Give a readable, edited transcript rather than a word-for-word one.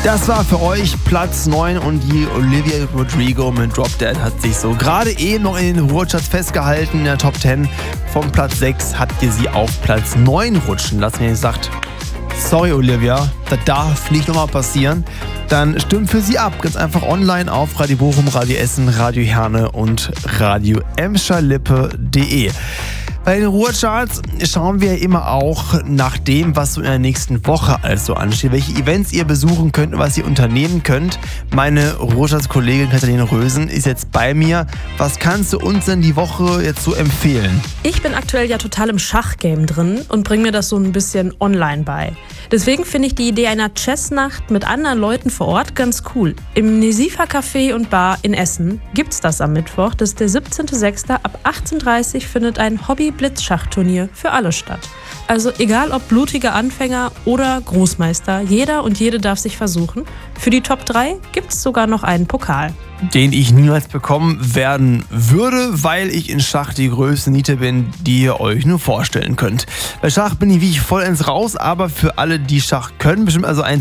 Das war für euch Platz 9 und die Olivia Rodrigo mit Drop Dead hat sich so gerade eben noch in den Ruhrcharts festgehalten. In der Top 10 von Platz 6 habt ihr sie auf Platz 9 rutschen lassen. Wenn ihr sagt, sorry Olivia, das darf nicht nochmal passieren, dann stimmt für sie ab. Ganz einfach online auf Radio Bochum, Radio Essen, Radio Herne und Radio Emscherlippe.de. Bei den Ruhrcharts schauen wir immer auch nach dem, was so in der nächsten Woche also ansteht, welche Events ihr besuchen könnt und was ihr unternehmen könnt. Meine Ruhrcharts-Kollegin Katharina Rösen ist jetzt bei mir. Was kannst du uns denn die Woche jetzt so empfehlen? Ich bin aktuell ja total im Schachgame drin und bringe mir das so ein bisschen online bei. Deswegen finde ich die Idee einer Chessnacht mit anderen Leuten vor Ort ganz cool. Im Nesifa Café und Bar in Essen gibt's das am Mittwoch. Das ist der 17.06. Ab 18:30 Uhr findet ein Hobby-Blitzschachturnier für alle statt. Also egal ob blutiger Anfänger oder Großmeister, jeder und jede darf sich versuchen. Für die Top 3 gibt's sogar noch einen Pokal. Den ich niemals bekommen werden würde, weil ich in Schach die größte Niete bin, die ihr euch nur vorstellen könnt. Bei Schach bin ich wie ich vollends raus, aber für alle, die Schach können, bestimmt also ein